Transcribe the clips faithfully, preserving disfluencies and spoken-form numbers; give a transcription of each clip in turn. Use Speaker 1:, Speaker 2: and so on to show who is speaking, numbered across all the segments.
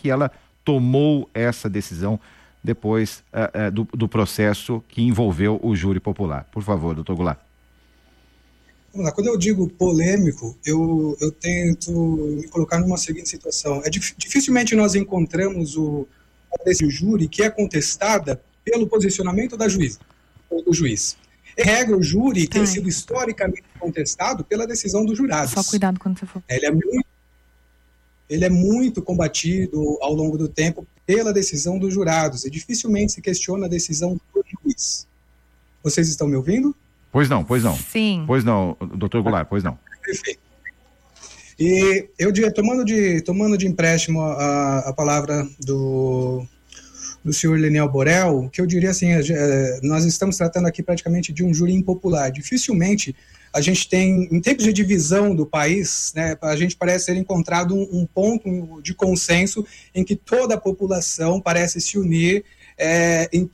Speaker 1: que ela tomou essa decisão depois uh, uh, do, do processo que envolveu o júri popular. Por favor, doutor Goulart.
Speaker 2: Vamos lá, quando eu digo polêmico, eu, eu tento me colocar numa seguinte situação. É dif, dificilmente nós encontramos o, a decisão do júri que é contestada pelo posicionamento da juíza, ou do juiz. Em regra, o júri Ai. tem sido historicamente contestado pela decisão dos jurados.
Speaker 3: Só cuidado quando você for.
Speaker 2: Ele é muito, ele é muito combatido ao longo do tempo pela decisão dos jurados, e dificilmente se questiona a decisão do juiz. Vocês estão me ouvindo?
Speaker 1: Pois não, pois não.
Speaker 3: Sim.
Speaker 1: Pois não, doutor Goulart, pois não.
Speaker 2: Perfeito. E eu diria, tomando de, tomando de empréstimo a, a palavra do, do senhor Leniel Borel, que eu diria assim, é, nós estamos tratando aqui praticamente de um júri impopular. Dificilmente a gente tem, em tempos de divisão do país, né, a gente parece ter encontrado um, um ponto de consenso em que toda a população parece se unir É, em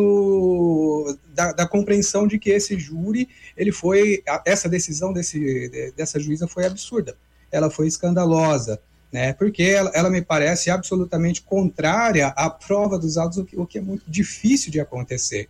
Speaker 2: torno da, da compreensão de que esse júri, ele foi, essa decisão desse, dessa juíza foi absurda, ela foi escandalosa, né, porque ela, ela me parece absolutamente contrária à prova dos autos, o que, o que é muito difícil de acontecer.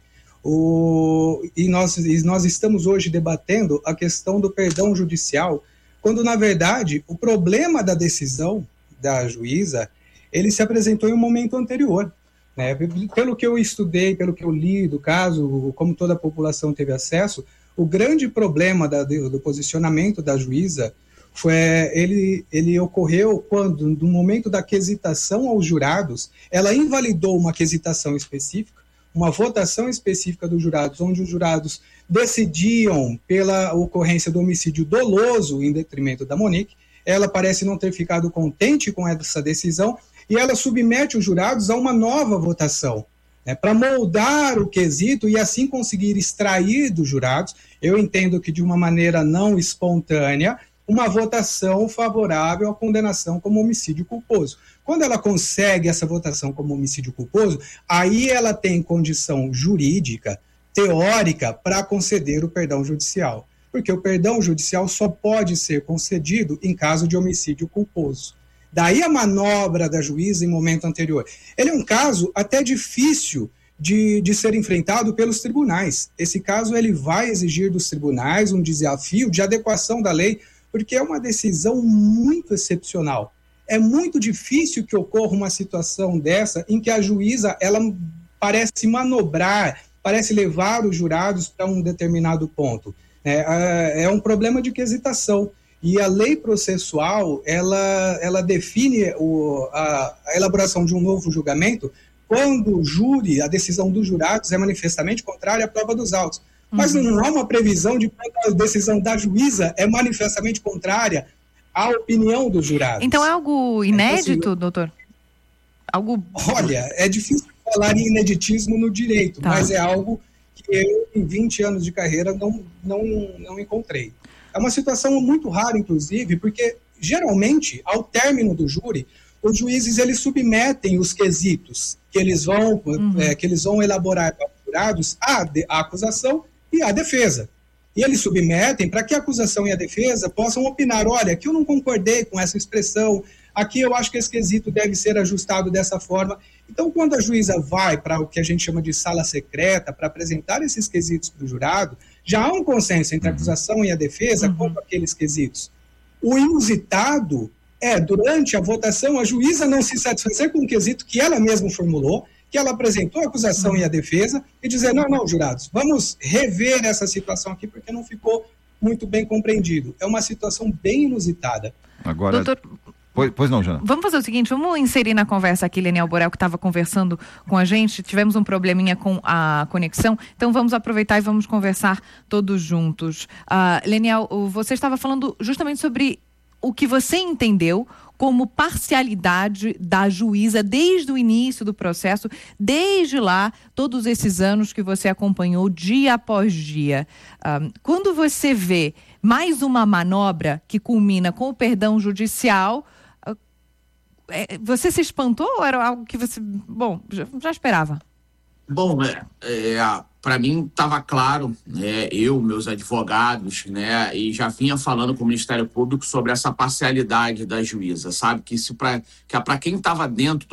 Speaker 2: O, e, nós, e nós estamos hoje debatendo a questão do perdão judicial, quando, na verdade, o problema da decisão da juíza, ele se apresentou em um momento anterior. Né, pelo que eu estudei, pelo que eu li do caso, como toda a população teve acesso, o grande problema da, do posicionamento da juíza foi, ele, ele ocorreu quando, no momento da quesitação aos jurados, ela invalidou uma quesitação específica, uma votação específica dos jurados, onde os jurados decidiam pela ocorrência do homicídio doloso em detrimento da Monique. Ela parece não ter ficado contente com essa decisão, e ela submete os jurados a uma nova votação, né, para moldar o quesito e assim conseguir extrair dos jurados, eu entendo que de uma maneira não espontânea, uma votação favorável à condenação como homicídio culposo. Quando ela consegue essa votação como homicídio culposo, aí ela tem condição jurídica, teórica, para conceder o perdão judicial. Porque o perdão judicial só pode ser concedido em caso de homicídio culposo. Daí a manobra da juíza em momento anterior. Ele é um caso até difícil de, de ser enfrentado pelos tribunais. Esse caso ele vai exigir dos tribunais um desafio de adequação da lei, porque é uma decisão muito excepcional. É muito difícil que ocorra uma situação dessa em que a juíza ela parece manobrar, parece levar os jurados para um determinado ponto. É, é um problema de quesitação. E a lei processual, ela, ela define o, a, a elaboração de um novo julgamento quando o júri, a decisão dos jurados é manifestamente contrária à prova dos autos. Mas uhum. não há uma previsão de quando a decisão da juíza é manifestamente contrária à opinião dos jurados.
Speaker 3: Então é algo inédito, então, assim, doutor? Algo...
Speaker 2: Olha, é difícil falar em ineditismo no direito, tá. mas é algo que eu, em vinte anos de carreira, não, não, não encontrei. É uma situação muito rara, inclusive, porque, geralmente, ao término do júri, os juízes eles submetem os quesitos que eles vão, uhum. é, que eles vão elaborar para os jurados à, de, à acusação e à defesa. E eles submetem para que a acusação e a defesa possam opinar, olha, aqui eu não concordei com essa expressão, aqui eu acho que esse quesito deve ser ajustado dessa forma. Então, quando a juíza vai para o que a gente chama de sala secreta, para apresentar esses quesitos para o jurado, já há um consenso entre a acusação e a defesa uhum. quanto àqueles quesitos. O inusitado é, durante a votação, a juíza não se satisfazer com o quesito que ela mesma formulou, que ela apresentou a acusação uhum. e a defesa, e dizer, não, não, jurados, vamos rever essa situação aqui, porque não ficou muito bem compreendido. É uma situação bem inusitada.
Speaker 1: Agora...
Speaker 3: Doutor...
Speaker 1: Pois, pois não, Jana.
Speaker 3: Vamos fazer o seguinte, vamos inserir na conversa aqui Leniel Borel, que estava conversando com a gente, tivemos um probleminha com a conexão, então vamos aproveitar e vamos conversar todos juntos. Uh, Leniel, você estava falando justamente sobre o que você entendeu como parcialidade da juíza desde o início do processo, desde lá, todos esses anos que você acompanhou dia após dia. Uh, quando você vê mais uma manobra que culmina com o perdão judicial, você se espantou ou era algo que você, bom, já, já esperava?
Speaker 4: Bom, é, é, para mim estava claro, né, eu, meus advogados, né, e já vinha falando com o Ministério Público sobre essa parcialidade da juíza, sabe? Que, isso pra, que para quem estava dentro